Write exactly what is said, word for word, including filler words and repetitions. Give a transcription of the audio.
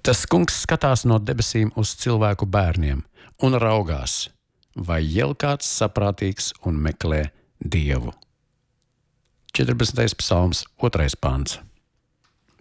Tas kungs skatās no debesīm uz cilvēku bērniem un raugās, vai jau kāds saprātīgs un meklē Dievu. četrpadsmitais psalms, otrais pants.